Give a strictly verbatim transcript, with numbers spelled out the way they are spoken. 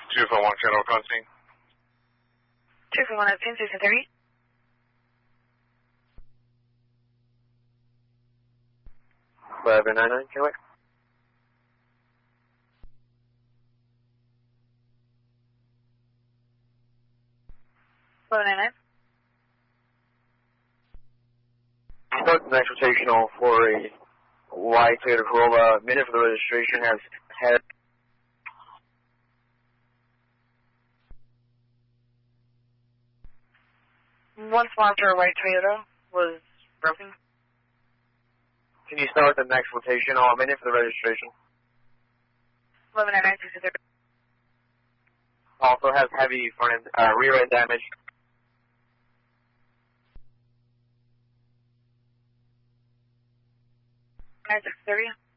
two four one Channel Crossing. two four one Upton, six thirty. five nine nine, Quebec. Hello, nine nine. Start the next rotational for a white Toyota Corolla. Minute for the registration has had. One sponsor, white Toyota, was broken. Can you start the next rotational? A minute for the registration. eleven nine nine, six thirty. Also has heavy front end, uh, rear end damage. nine six thirty.